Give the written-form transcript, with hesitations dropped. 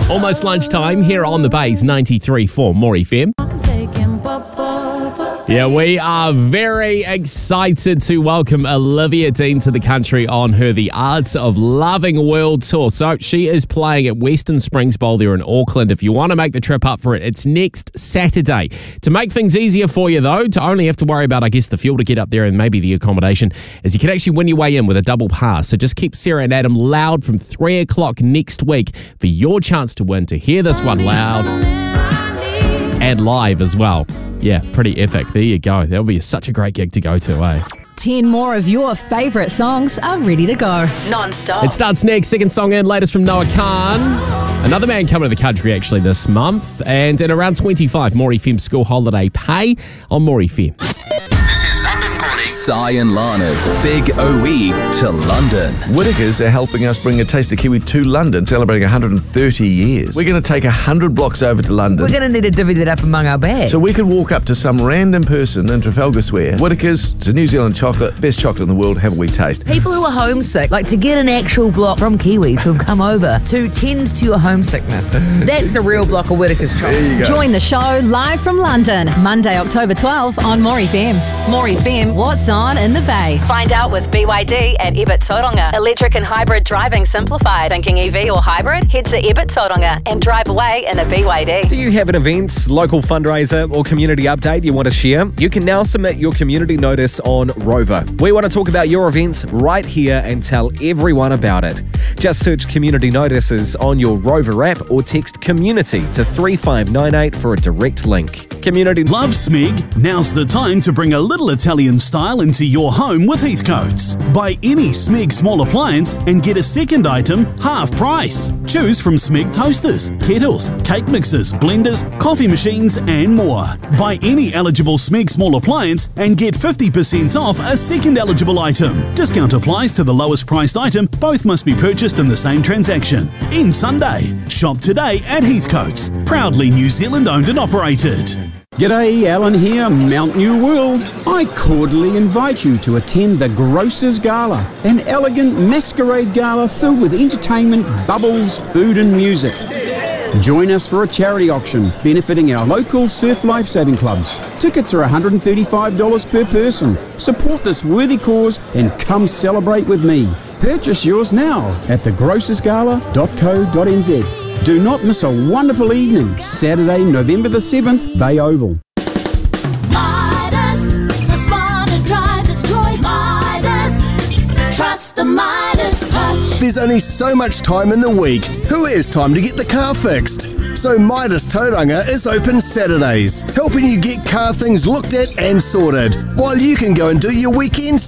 Almost lunchtime here on the Bays 93.4 More FM. Yeah, we are very excited to welcome Olivia Dean to the country on her The Arts of Loving World Tour. So she is playing at Western Springs Bowl there in Auckland. If you want to make the trip up for it, it's next Saturday. To make things easier for you, though, to only have to worry about, I guess, the fuel to get up there and maybe the accommodation, is you can actually win your way in with a double pass. So just keep Sarah and Adam loud from 3 o'clock next week for your chance to win, to hear this one loud and live as well. Yeah, pretty epic. There you go. That'll be such a great gig to go to, eh? 10 more of your favourite songs are ready to go. Non-stop. It starts next. Second song in, latest from Noah Khan. Another man coming to the country actually this month. And in around 25, More FM school holiday pay on More FM. Si and Lana's Big OE to London. Whittaker's are helping us bring A Taste of Kiwi to London, celebrating 130 years. We're going to take 100 blocks over to London. We're going to need to divvy that up among our bags. So we could walk up to some random person in Trafalgar Square. Whittaker's, it's a New Zealand chocolate, best chocolate in the world, have a wee taste. People who are homesick, like to get an actual block from Kiwis who've come over to tend to your homesickness. That's a real block of Whittaker's chocolate. There you go. Join the show live from London, Monday, October 12 on More FM. More FM, what's on in the Bay? Find out with BYD at Ebert Tauranga. Electric and hybrid driving simplified. Thinking EV or hybrid? Head to Ebert Tauranga and drive away in a BYD. Do you have an event, local fundraiser or community update you want to share? You can now submit your community notice on Rover. We want to talk about your event right here and tell everyone about it. Just search community notices on your Rover app or text community to 3598 for a direct link. Community Love Smeg? Now's the time to bring a little Italian style into your home with Heathcotes. Buy any Smeg small appliance and get a second item half price. Choose from Smeg toasters, kettles, cake mixers, blenders, coffee machines and more. Buy any eligible Smeg small appliance and get 50% off a second eligible item. Discount applies to the lowest priced item. Both must be purchased in the same transaction. End Sunday. Shop today at Heathcotes. Proudly New Zealand owned and operated. G'day, Alan here, Mount New World. I cordially invite you to attend the Grocers Gala, an elegant masquerade gala filled with entertainment, bubbles, food and music. Join us for a charity auction benefiting our local surf lifesaving clubs. Tickets are $135 per person. Support this worthy cause and come celebrate with me. Purchase yours now at thegrocersgala.co.nz. Do not miss a wonderful evening, Saturday, November the 7th, Bay Oval. Midas, the smarter driver's choice. Midas, trust the Midas touch. There's only so much time in the week. Who has time to get the car fixed? So Midas Tauranga is open Saturdays, helping you get car things looked at and sorted, while you can go and do your weekend